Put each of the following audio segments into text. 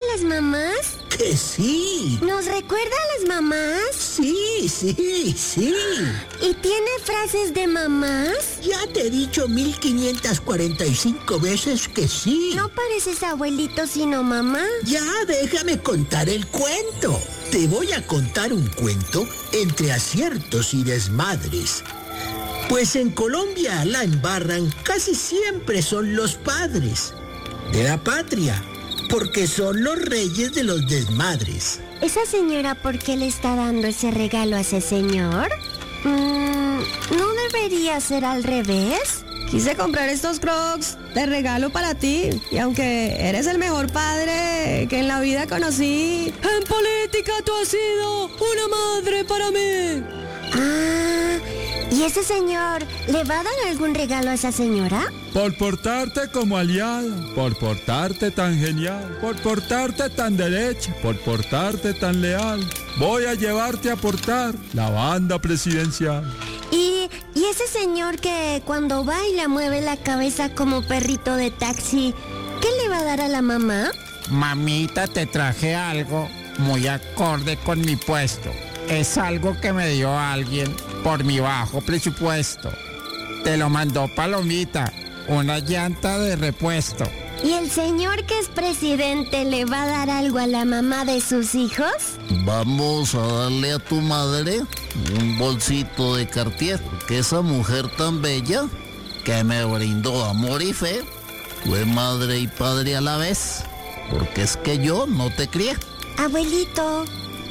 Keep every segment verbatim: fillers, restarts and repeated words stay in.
a las mamás? ¡Que sí! ¿Nos recuerda a las mamás? Sí, sí, sí. ¿Y tiene frases de mamás? Ya te he dicho mil quinientas cuarenta y cinco veces que sí. No pareces abuelito sino mamá. Ya déjame contar el cuento. Te voy a contar un cuento entre aciertos y desmadres. Pues en Colombia la embarran casi siempre son los padres de la patria, porque son los reyes de los desmadres. ¿Esa señora por qué le está dando ese regalo a ese señor? Mm, ¿No debería ser al revés? Quise comprar estos Crocs de regalo para ti, y aunque eres el mejor padre que en la vida conocí, en política tú has sido una madre para mí. Ah, ¿y ese señor le va a dar algún regalo a esa señora? Por portarte como aliada, por portarte tan genial, por portarte tan derecha, por portarte tan leal, voy a llevarte a portar la banda presidencial. ¿Y, y ese señor que cuando baila mueve la cabeza como perrito de taxi, qué le va a dar a la mamá? Mamita, te traje algo muy acorde con mi puesto. Es algo que me dio alguien por mi bajo presupuesto. Te lo mandó Palomita, una llanta de repuesto. ¿Y el señor que es presidente le va a dar algo a la mamá de sus hijos? Vamos a darle a tu madre un bolsito de Cartier, que esa mujer tan bella que me brindó amor y fe fue madre y padre a la vez, porque es que yo no te crié. Abuelito,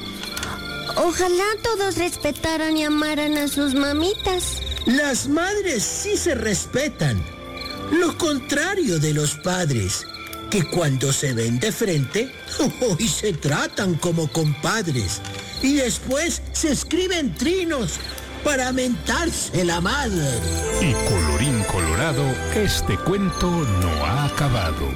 ojalá todos respetaran y amaran a sus mamitas. Las madres sí se respetan. Lo contrario de los padres, que cuando se ven de frente, hoy se tratan como compadres y después se escriben trinos para mentarse la madre. Y colorín colorado, este cuento no ha acabado.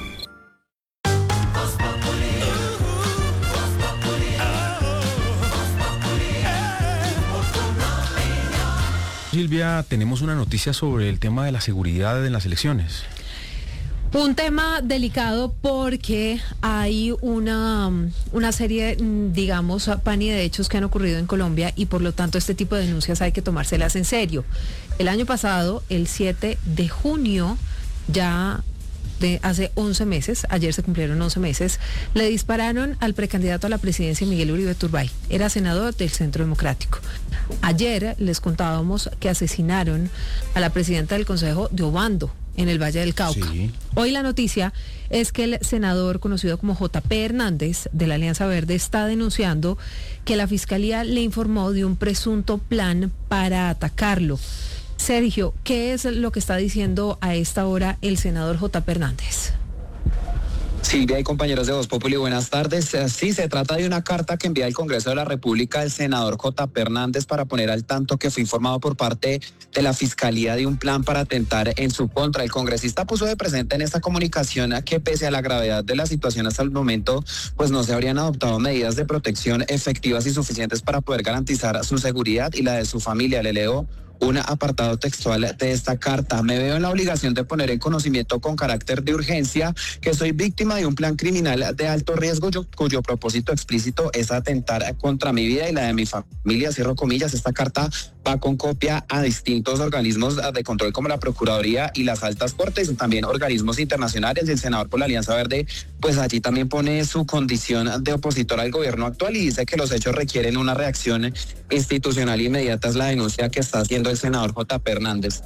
Silvia, tenemos una noticia sobre el tema de la seguridad en las elecciones. Un tema delicado porque hay una, una serie, digamos, pan y de hechos que han ocurrido en Colombia y por lo tanto este tipo de denuncias hay que tomárselas en serio. El año pasado, el siete de junio, ya de hace once meses, ayer se cumplieron once meses, le dispararon al precandidato a la presidencia Miguel Uribe Turbay. Era senador del Centro Democrático. Ayer les contábamos que asesinaron a la presidenta del Consejo de Obando, en el Valle del Cauca. Sí. Hoy la noticia es que el senador conocido como J P Hernández de la Alianza Verde está denunciando que la Fiscalía le informó de un presunto plan para atacarlo. Sergio, ¿qué es lo que está diciendo a esta hora el senador J P Hernández? Silvia y compañeros de Voz Populi, buenas tardes. Sí, se trata de una carta que envía el Congreso de la República el senador J P Hernández para poner al tanto que fue informado por parte de la Fiscalía de un plan para atentar en su contra. El congresista puso de presente en esta comunicación que pese a la gravedad de la situación hasta el momento, pues no se habrían adoptado medidas de protección efectivas y suficientes para poder garantizar su seguridad y la de su familia. Le leo un apartado textual de esta carta. Me veo en la obligación de poner en conocimiento con carácter de urgencia que soy víctima de un plan criminal de alto riesgo yo, cuyo propósito explícito es atentar contra mi vida y la de mi familia. Cierro comillas. Esta carta va con copia a distintos organismos de control como la Procuraduría y las altas cortes, y también organismos internacionales. El senador por la Alianza Verde, pues allí también pone su condición de opositor al gobierno actual y dice que los hechos requieren una reacción institucional inmediata. Es la denuncia que está haciendo el senador J P Hernández.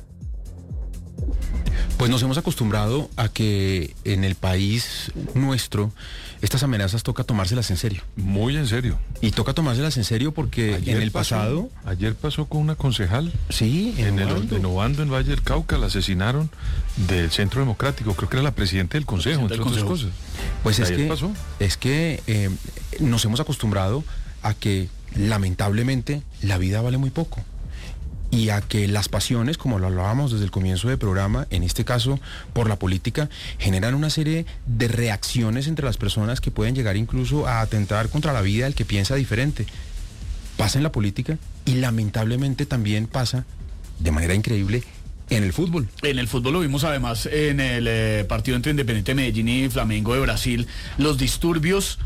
Pues nos hemos acostumbrado a que en el país nuestro estas amenazas toca tomárselas en serio. Muy en serio. Y toca tomárselas en serio porque ayer en el pasó, pasado... Ayer pasó con una concejal. Sí, en, en el en Obando, en Valle del Cauca, la asesinaron del Centro Democrático. Creo que era la presidenta del Consejo, entre otras cosas. Pues es ayer que, pasó. es que eh, nos hemos acostumbrado a que lamentablemente la vida vale muy poco. Y a que las pasiones, como lo hablábamos desde el comienzo del programa, en este caso por la política, generan una serie de reacciones entre las personas que pueden llegar incluso a atentar contra la vida del que piensa diferente. Pasa en la política y lamentablemente también pasa, de manera increíble, en el fútbol. En el fútbol lo vimos además en el eh, partido entre Independiente Medellín y Flamengo de Brasil, los disturbios